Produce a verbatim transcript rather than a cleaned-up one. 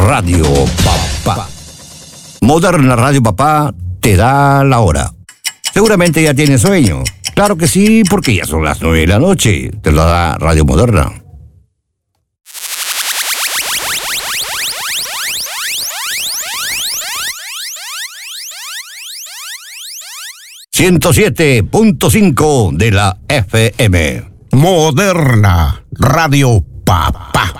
Radio Papá. Moderna Radio Papá te da la hora. Seguramente ya tienes sueño. Claro que sí, porque ya son las nueve de la noche. Te lo da Radio Moderna. ciento siete punto cinco de la F M. Moderna Radio Papá.